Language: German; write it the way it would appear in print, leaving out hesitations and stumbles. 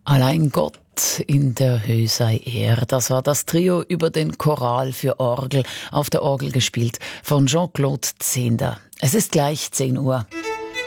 Allein Gott in der Höhe sei er. Das war das Trio über den Choral für Orgel, auf der Orgel gespielt von Jean-Claude Zehnder. Es ist gleich 10 Uhr.